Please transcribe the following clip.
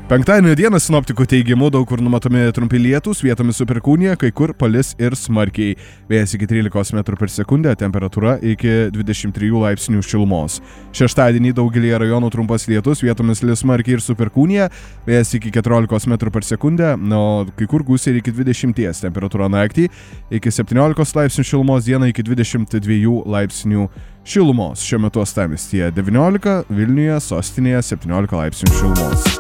Penktadienio dieną sinoptikų teigimu daug kur numatomi trumpi lietūs, vietomis su perkūnija, kai kur palis ir smarkiai. Vėjas iki 13 m/s, temperatūra iki 23 laipsnių šilumos. Šeštadienį daugelį rajonų trumpas lietus, vietomis lis smarkiai ir su perkūnija, vėjas iki 14 m/s, o kai kur gūsiai ir iki 20, temperatūra naktį iki 17 laipsnių šilumos, dieną iki 22 laipsnių šilumos. Šiuo metu uostamiestyje 19, Vilniuje, sostinėje 17 laipsnių šilumos.